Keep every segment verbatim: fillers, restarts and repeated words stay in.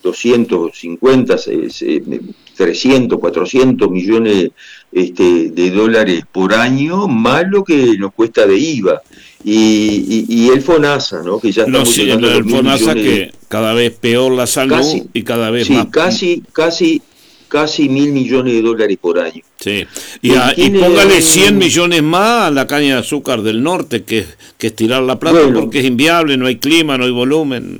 doscientos cincuenta, trescientos, cuatrocientos millones este, de dólares por año, más lo que nos cuesta de I V A. Y, y, y el FONASA, ¿no? Que ya No, estamos sí, llegando a los el mil FONASA millones de... que cada vez peor la salud Casi, y cada vez sí, más. casi, casi, casi mil millones de dólares por año. Sí, y, Eh, a, y tiene póngale cien un... millones más a la caña de azúcar del norte, que, que es tirar la plata Bueno, porque es inviable, no hay clima, no hay volumen.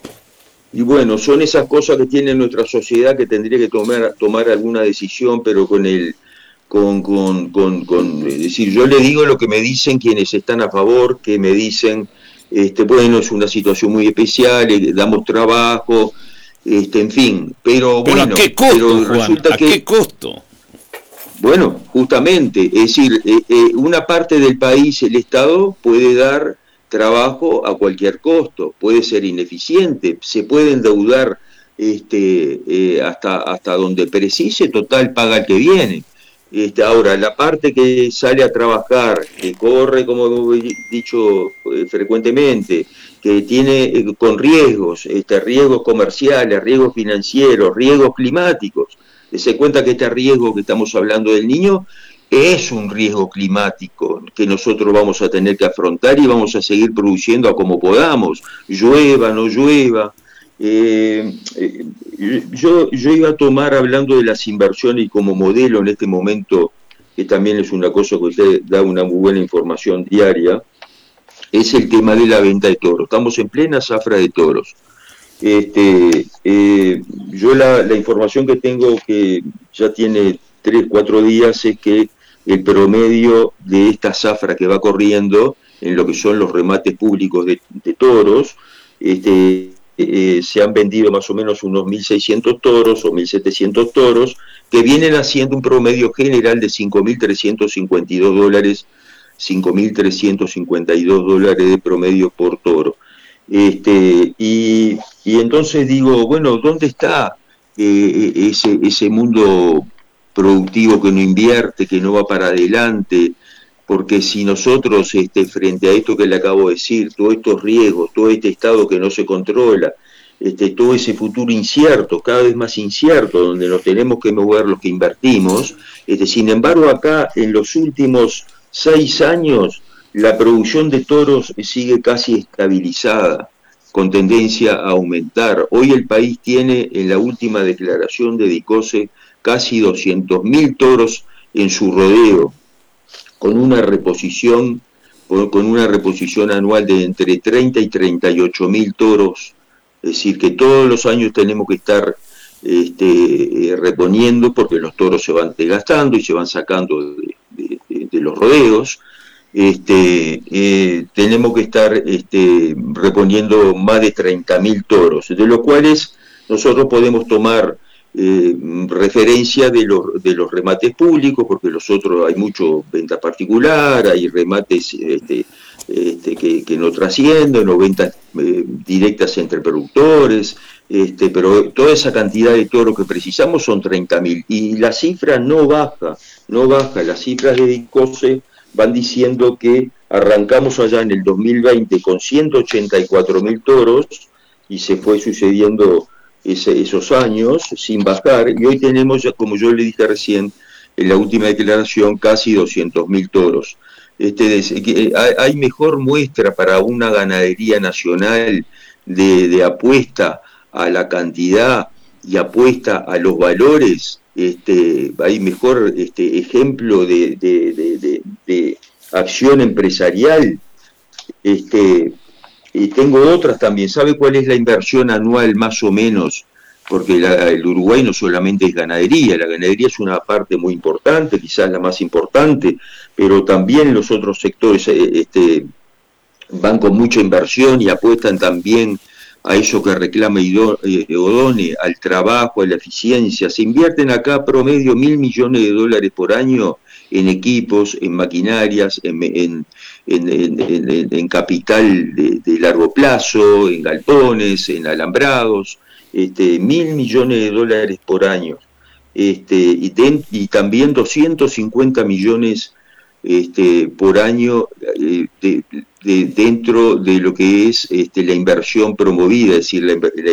y bueno, son esas cosas que tiene nuestra sociedad que tendría que tomar, tomar alguna decisión, pero con el, con, con, con, con, es decir, yo le digo lo que me dicen quienes están a favor, que me dicen, este, bueno, es una situación muy especial, eh, damos trabajo, este, en fin, pero Pero ¿a bueno, qué costo, pero Juan? resulta ¿A qué que, costo? bueno, justamente, es decir, eh, eh, una parte del país, el Estado, puede dar trabajo a cualquier costo, puede ser ineficiente, se puede endeudar este, eh, hasta, hasta donde precise, total paga el que viene. Este, ahora, la parte que sale a trabajar, que corre, como he dicho eh, frecuentemente, que tiene eh, con riesgos, este, riesgos comerciales, riesgos financieros, riesgos climáticos, se cuenta que este riesgo que estamos hablando del niño es un riesgo climático que nosotros vamos a tener que afrontar y vamos a seguir produciendo a como podamos, llueva, no llueva. Eh, eh, yo, yo iba a tomar, hablando de las inversiones y como modelo en este momento, que también es una cosa que usted da una muy buena información diaria, es el tema de la venta de toros. Estamos en plena zafra de toros. Este, eh, yo la, la información que tengo, que ya tiene tres, cuatro días, es que el promedio de esta zafra que va corriendo en lo que son los remates públicos de, de toros, este, eh, se han vendido más o menos unos mil seiscientos toros o mil setecientos toros, que vienen haciendo un promedio general de cinco mil trescientos cincuenta y dos dólares, cinco mil trescientos cincuenta y dos dólares de promedio por toro. Este, y, y entonces digo, bueno, ¿dónde está eh, ese, ese mundo productivo que no invierte, que no va para adelante? Porque si nosotros, este, frente a esto que le acabo de decir, todos estos riesgos, todo este estado que no se controla, este, todo ese futuro incierto, cada vez más incierto, donde nos tenemos que mover los que invertimos, este, sin embargo acá en los últimos seis años la producción de toros sigue casi estabilizada, con tendencia a aumentar. Hoy el país tiene, en la última declaración dedicóse casi doscientos mil toros en su rodeo, con una reposición, con una reposición anual de entre treinta y treinta y ocho mil toros, es decir, que todos los años tenemos que estar este, eh, reponiendo, porque los toros se van desgastando y se van sacando de, de, de, de los rodeos. Este, eh, tenemos que estar este, reponiendo más de treinta mil toros, de los cuales nosotros podemos tomar eh, referencia de los, de los remates públicos, porque los otros hay mucho venta particular, hay remates este, este, que, que no trascienden, o ventas eh, directas entre productores, este, pero toda esa cantidad de toros que precisamos son treinta mil, y la cifra no baja, no baja, las cifras de DICOSE van diciendo que arrancamos allá en el dos mil veinte con ciento ochenta y cuatro mil toros y se fue sucediendo ese, esos años sin bajar, y hoy tenemos, ya, como yo le dije recién en la última declaración, casi doscientos mil toros. Este, hay mejor muestra para una ganadería nacional de, de apuesta a la cantidad y apuesta a los valores. Este, hay mejor este, ejemplo de, de, de, de, de acción empresarial. Este, y tengo otras también. ¿Sabe cuál es la inversión anual más o menos? Porque la, el Uruguay no solamente es ganadería, la ganadería es una parte muy importante, quizás la más importante, pero también los otros sectores este, van con mucha inversión y apuestan también a eso que reclama Odone, al trabajo, a la eficiencia. Se invierten acá promedio mil millones de dólares por año en equipos, en maquinarias, en, en, en, en, en capital de, de largo plazo, en galpones, en alambrados, este, mil millones de dólares por año. Este, y, de, y también doscientos cincuenta millones este, por año eh, de, de, dentro de lo que es este, la inversión promovida, es decir, la, la